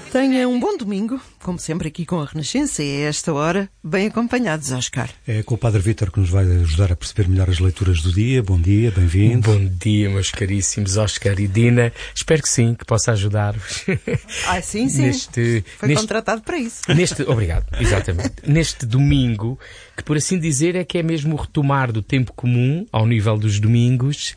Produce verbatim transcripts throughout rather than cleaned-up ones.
Tenha um bom domingo, como sempre aqui com a Renascença, e a esta hora, bem acompanhados, Oscar. É com o Padre Vítor que nos vai ajudar a perceber melhor as leituras do dia. Bom dia, bem-vindo. Bom dia, meus caríssimos Oscar e Dina. Espero que sim, que possa ajudar-vos. Ah, sim, sim. Neste, Foi neste, contratado para isso. Neste, obrigado, exatamente. Neste domingo, que por assim dizer é que é mesmo o retomar do tempo comum ao nível dos domingos,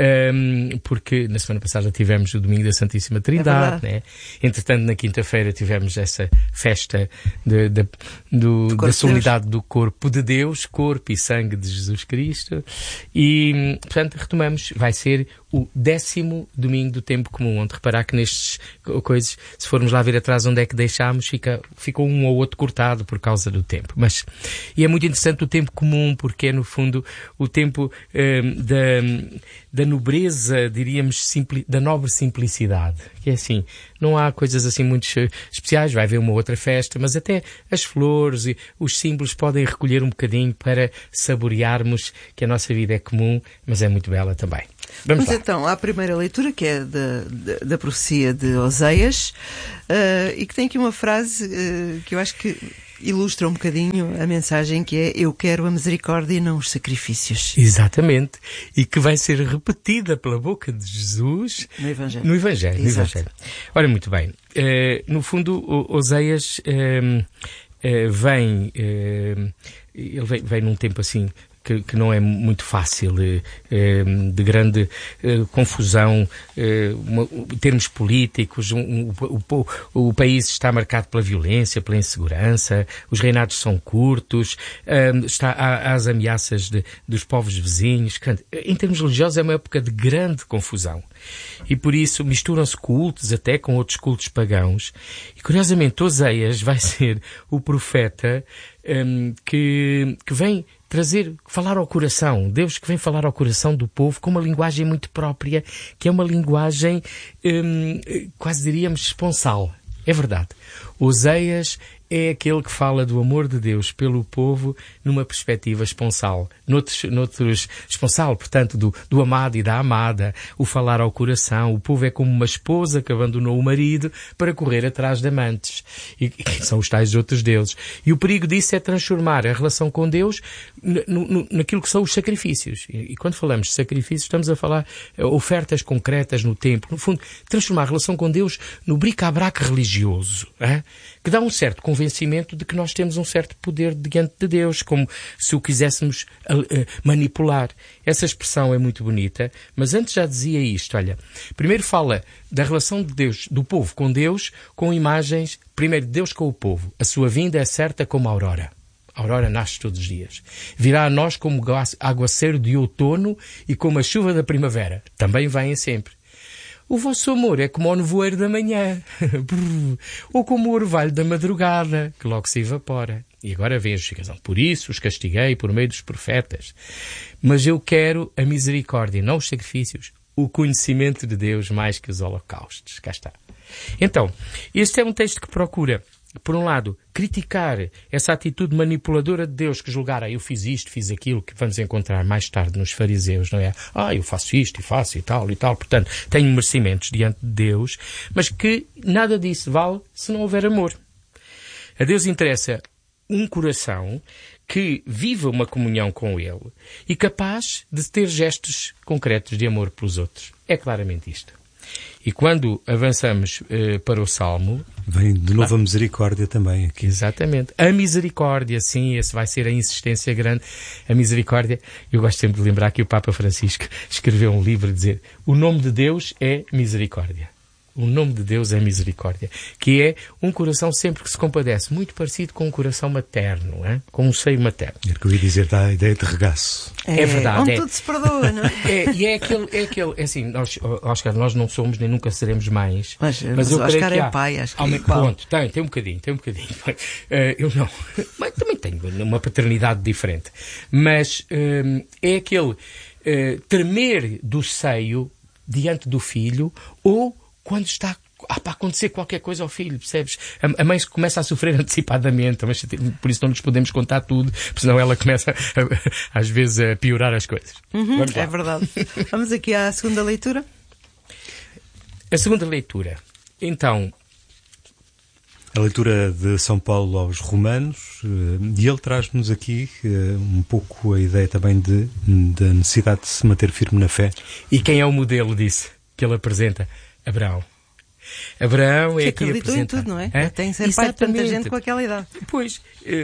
Um, porque na semana passada tivemos o Domingo da Santíssima Trindade, é né? Entretanto, na quinta-feira tivemos essa festa de, de, do, da solenidade do corpo de Deus, corpo e sangue de Jesus Cristo, e, portanto, retomamos, vai ser o décimo domingo do tempo comum, onde reparar que nestes coisas, se formos lá ver atrás onde é que deixámos, fica, ficou um ou outro cortado por causa do tempo. Mas, e é muito interessante o tempo comum, porque é, no fundo, o tempo um, da, da nobreza, diríamos, simpli, da nobre simplicidade. Que é assim, não há coisas assim muito especiais, vai haver uma outra festa, mas até as flores e os símbolos podem recolher um bocadinho para saborearmos que a nossa vida é comum, mas é muito bela também. Vamos Vamos então à primeira leitura, que é da, da, da profecia de Oseias, uh, e que tem aqui uma frase uh, que eu acho que ilustra um bocadinho a mensagem, que é: eu quero a misericórdia e não os sacrifícios. Exatamente. E que vai ser repetida pela boca de Jesus no Evangelho. No Evangelho. No Evangelho. Ora, muito bem. Uh, no fundo, Oseias uh, uh, vem, uh, ele vem, vem num tempo assim Que, que não é muito fácil, eh, de grande eh, confusão, eh, uma, termos políticos, um, um, o, o, o país está marcado pela violência, pela insegurança, os reinados são curtos, eh, está, há, há as ameaças de, dos povos vizinhos. Em termos religiosos é uma época de grande confusão. E por isso misturam-se cultos até com outros cultos pagãos. E curiosamente Oseias vai ser o profeta um, que, que vem trazer, falar ao coração, Deus que vem falar ao coração do povo com uma linguagem muito própria, que é uma linguagem, hum, quase diríamos, esponsal. É verdade. Oseias é aquele que fala do amor de Deus pelo povo numa perspectiva esponsal. Noutros, noutros esponsal, portanto, do, do amado e da amada, o falar ao coração. O povo é como uma esposa que abandonou o marido para correr atrás de amantes. E, e são os tais outros deuses. E o perigo disso é transformar a relação com Deus no, no, naquilo que são os sacrifícios. E, e quando falamos de sacrifícios, estamos a falar ofertas concretas no templo. No fundo, transformar a relação com Deus no bric-a-brac religioso, hein? Que dá um certo convencimento de que nós temos um certo poder diante de Deus, como se o quiséssemos uh, uh, manipular. Essa expressão é muito bonita, mas antes já dizia isto, olha, primeiro fala da relação de Deus, do povo com Deus, com imagens, primeiro de Deus com o povo. A sua vinda é certa como a aurora. A aurora nasce todos os dias. Virá a nós como aguaceiro de outono e como a chuva da primavera. Também vêm sempre. O vosso amor é como o nevoeiro da manhã, ou como o orvalho da madrugada, que logo se evapora. E agora vem a justificação. Por isso os castiguei por meio dos profetas. Mas eu quero a misericórdia, não os sacrifícios, o conhecimento de Deus mais que os holocaustos. Cá está. Então, este é um texto que procura, por um lado, criticar essa atitude manipuladora de Deus, que julgara, eu fiz isto, fiz aquilo, que vamos encontrar mais tarde nos fariseus, não é? Ah, eu faço isto e faço e tal e tal, portanto, tenho merecimentos diante de Deus, mas que nada disso vale se não houver amor. A Deus interessa um coração que viva uma comunhão com Ele e capaz de ter gestos concretos de amor pelos outros. É claramente isto. E quando avançamos uh, para o Salmo... Vem de novo ah, a misericórdia também aqui. Exatamente. A misericórdia, sim, esse vai ser a insistência grande. A misericórdia, eu gosto sempre de lembrar que o Papa Francisco escreveu um livro a dizer: o nome de Deus é misericórdia. O nome de Deus é misericórdia, que é um coração sempre que se compadece, muito parecido com um coração materno, hein? Com um seio materno. É o que eu ia dizer, dá a ideia de regaço. É, é verdade. Onde é. tudo se perdoa, não é? é e é aquele, é aquele, é assim, nós, Oscar, nós não somos nem nunca seremos mães. Mas, mas, mas eu o Oscar é há, pai, acho que é pronto, tem, tem um bocadinho, tem um bocadinho. Uh, eu não, mas também tenho uma paternidade diferente. Mas uh, é aquele uh, tremer do seio diante do filho, ou quando está ah, para acontecer qualquer coisa ao filho, percebes? A, a mãe começa a sofrer antecipadamente, mas por isso não nos podemos contar tudo, porque senão ela começa, a, às vezes, a piorar as coisas. Uhum, é verdade. Vamos aqui à segunda leitura. A segunda leitura. Então, A leitura de São Paulo aos Romanos, e ele traz-nos aqui um pouco a ideia também de, da necessidade de se manter firme na fé. E quem é o modelo disso que ele apresenta? Abraão. Abraão é que aqui acreditou em tudo, não é? Hã? Tem que ser pai de tanta gente com aquela idade. Pois,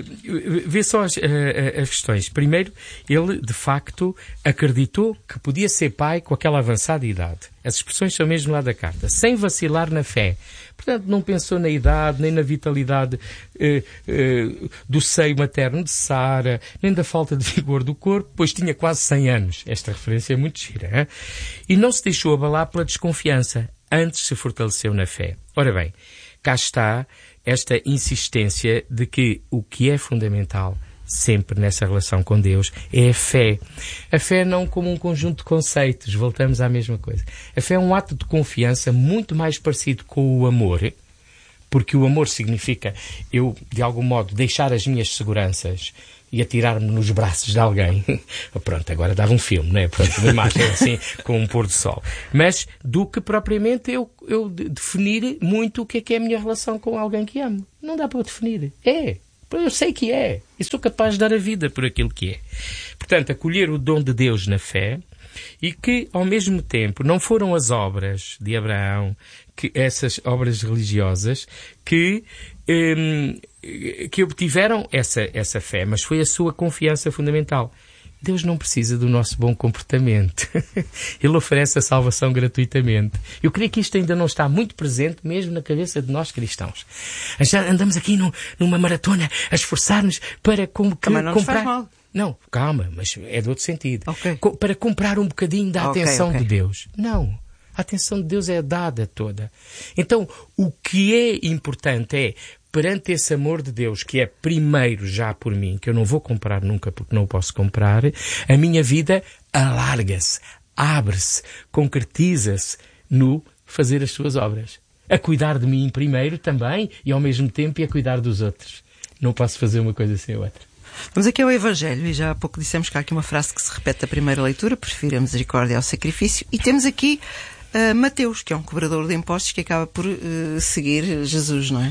vê só as, as questões. Primeiro, ele de facto acreditou que podia ser pai com aquela avançada idade. As expressões são mesmo lá da carta. Sem vacilar na fé. Portanto, não pensou na idade, nem na vitalidade eh, eh, do seio materno de Sara, nem da falta de vigor do corpo, pois tinha quase cem anos. Esta referência é muito gira. Hein? E não se deixou abalar pela desconfiança. Antes se fortaleceu na fé. Ora bem, cá está esta insistência de que o que é fundamental sempre nessa relação com Deus é a fé. A fé não como um conjunto de conceitos, voltamos à mesma coisa. A fé é um ato de confiança muito mais parecido com o amor, porque o amor significa eu, de algum modo, deixar as minhas seguranças e atirar-me nos braços de alguém. Pronto, agora dava um filme, não é? Pronto, uma imagem assim, com um pôr do sol. Mas do que propriamente eu, eu definir muito o que é que é a minha relação com alguém que amo. Não dá para eu definir. É. Eu sei que é. E sou capaz de dar a vida por aquilo que é. Portanto, acolher o dom de Deus na fé e que, ao mesmo tempo, não foram as obras de Abraão, que, essas obras religiosas, que... Hum, que obtiveram essa, essa fé, mas foi a sua confiança fundamental. Deus não precisa do nosso bom comportamento. Ele oferece a salvação gratuitamente. Eu creio que isto ainda não está muito presente mesmo na cabeça de nós cristãos. Já andamos aqui no, numa maratona a esforçar-nos para com, que, não comprar... faz mal. Não, calma, mas é de outro sentido. Okay. Co- para comprar um bocadinho da okay, atenção okay. de Deus. Não. A atenção de Deus é dada toda. Então, o que é importante é, perante esse amor de Deus, que é primeiro já por mim, que eu não vou comprar nunca porque não o posso comprar, a minha vida alarga-se, abre-se, concretiza-se no fazer as suas obras. A cuidar de mim primeiro também e ao mesmo tempo a cuidar dos outros. Não posso fazer uma coisa sem a outra. Vamos aqui ao Evangelho, e já há pouco dissemos que há aqui uma frase que se repete da primeira leitura, prefiro a misericórdia ao sacrifício, e temos aqui Uh, Mateus, que é um cobrador de impostos que acaba por uh, seguir Jesus, não é?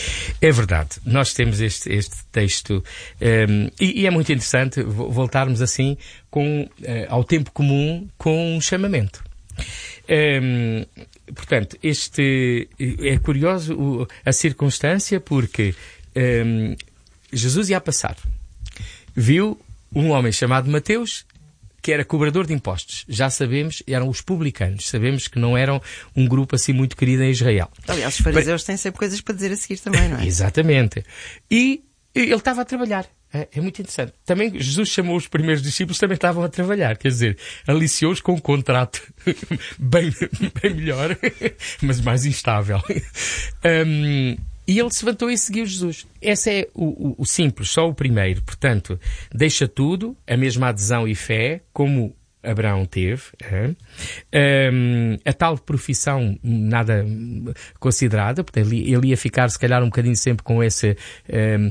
É verdade. Nós temos este, este texto um, e, e é muito interessante voltarmos assim com, uh, ao tempo comum com um chamamento. Um, portanto, este é curioso o, a circunstância porque um, Jesus ia passar. Viu um homem chamado Mateus que era cobrador de impostos. Já sabemos, eram os publicanos. Sabemos que não eram um grupo assim muito querido em Israel. Aliás, os fariseus têm sempre coisas para dizer a seguir também, não é? Exatamente. E ele estava a trabalhar. É, é muito interessante. Também Jesus chamou os primeiros discípulos, também estavam a trabalhar. Quer dizer, aliciou-os com um contrato bem, bem melhor, mas mais instável. Um, E ele se levantou e seguiu Jesus. Esse é o, o, o simples, só o primeiro. Portanto, deixa tudo, a mesma adesão e fé, como Abraão teve. É? Um, a tal profissão nada considerada. Portanto, ele, ele ia ficar, se calhar, um bocadinho sempre com esse um,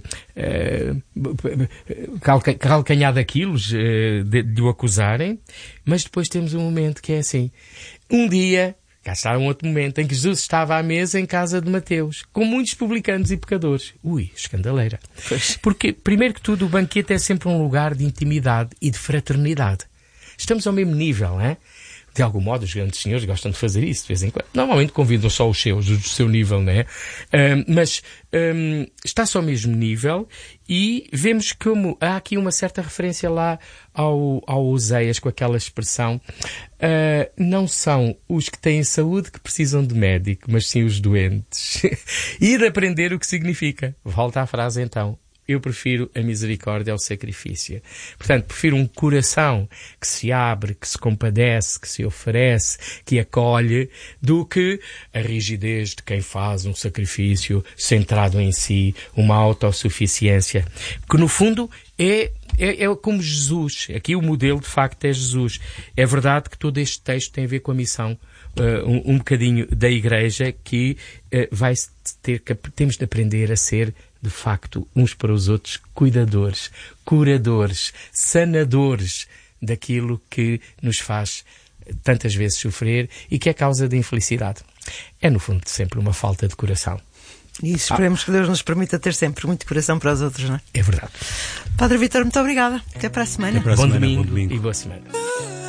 um, calca, calcanhar daquilos uh, de, de o acusarem. Mas depois temos um momento que é assim. Um dia... Cá está um outro momento em que Jesus estava à mesa em casa de Mateus, com muitos publicanos e pecadores. Ui, escandaleira. Pois. Porque, primeiro que tudo, o banquete é sempre um lugar de intimidade e de fraternidade. Estamos ao mesmo nível, não é? De algum modo, os grandes senhores gostam de fazer isso de vez em quando. Normalmente convidam só os seus, os do seu nível, não é? Um, mas um, está-se ao mesmo nível e vemos como há aqui uma certa referência lá ao, ao Oseias com aquela expressão. Uh, não são os que têm saúde que precisam de médico, mas sim os doentes. E de aprender o que significa. Volta à frase então. Eu prefiro a misericórdia ao sacrifício. Portanto, prefiro um coração que se abre, que se compadece, que se oferece, que acolhe, do que a rigidez de quem faz um sacrifício centrado em si, uma autossuficiência. Que, no fundo, é, é, é como Jesus. Aqui o modelo, de facto, é Jesus. É verdade que todo este texto tem a ver com a missão Uh, um, um bocadinho da Igreja que uh, vai ter que temos de aprender a ser de facto uns para os outros cuidadores, curadores, sanadores daquilo que nos faz tantas vezes sofrer e que é causa de infelicidade. É no fundo sempre uma falta de coração. E esperemos ah. que Deus nos permita ter sempre muito coração para os outros, não é? É verdade. Padre Vítor, muito obrigada. Até para a semana. Até para a bom, semana domingo bom domingo e boa semana.